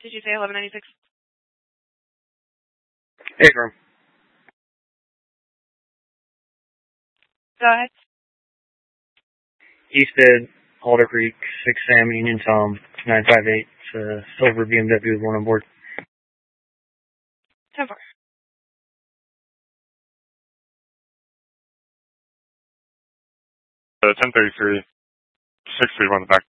Did you say 1196? Hey, Grum. Go ahead. Easted, Alder Creek, 6 Sam, Union Tom, 958. It's a silver BMW with one on board. 10-4. 1033. 631 in the back.